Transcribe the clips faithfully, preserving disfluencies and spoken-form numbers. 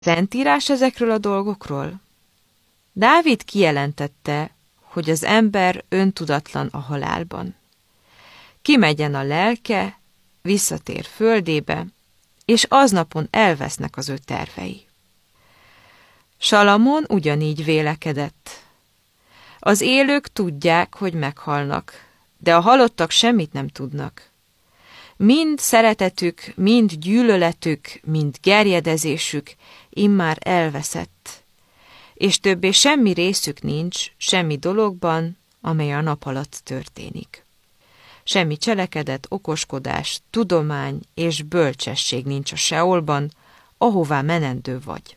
Szentírás ezekről a dolgokról? Dávid kijelentette, hogy az ember öntudatlan a halálban. Kimegyen a lelke, visszatér földébe, és aznapon elvesznek az ő tervei. Salamon ugyanígy vélekedett. Az élők tudják, hogy meghalnak, de a halottak semmit nem tudnak. Mind szeretetük, mind gyűlöletük, mind gerjedezésük immár elveszett, és többé semmi részük nincs semmi dologban, amely a nap alatt történik. Semmi cselekedet, okoskodás, tudomány és bölcsesség nincs a Seolban, ahová menendő vagy.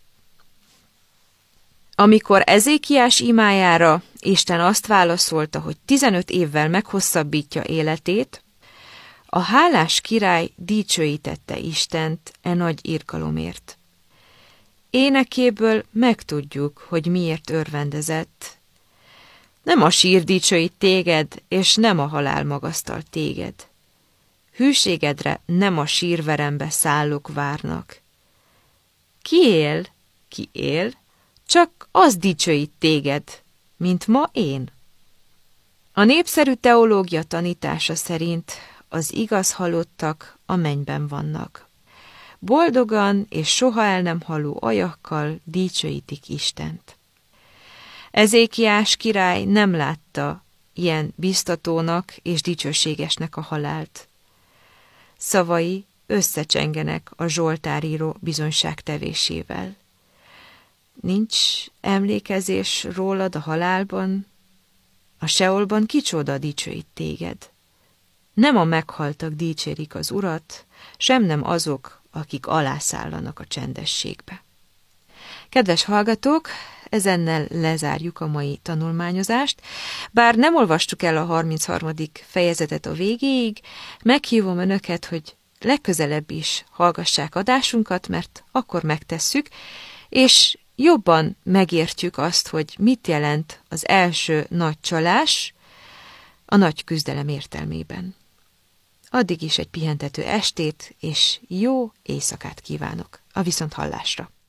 Amikor Ezékiás imájára Isten azt válaszolta, hogy tizenöt évvel meghosszabbítja életét, a hálás király dicsőítette Istent e nagy irgalomért. Énekéből megtudjuk, hogy miért örvendezett. Nem a sír dicsőít téged, és nem a halál magasztal téged. Hűségedre nem a sírverembe szállók várnak. Ki él, ki él, csak az dicsőít téged, mint ma én. A népszerű teológia tanítása szerint az igaz halottak a mennyben vannak. Boldogan és soha el nem haló ajakkal dicsőítik Istent. Ezékiás király nem látta ilyen biztatónak és dicsőségesnek a halált. Szavai összecsengenek a zsoltáríró bizonyságtevésével. Nincs emlékezés rólad a halálban, a Seolban kicsoda dicsőít téged. Nem a meghaltak dicsérik az Urat, sem nem azok, akik alászállanak a csendességbe. Kedves hallgatók, ezennel lezárjuk a mai tanulmányozást. Bár nem olvastuk el a harmincharmadik fejezetet a végéig, meghívom önöket, hogy legközelebb is hallgassák adásunkat, mert akkor megtesszük, és jobban megértjük azt, hogy mit jelent az első nagy csalás a nagy küzdelem értelmében. Addig is egy pihentető estét és jó éjszakát kívánok. A viszonthallásra!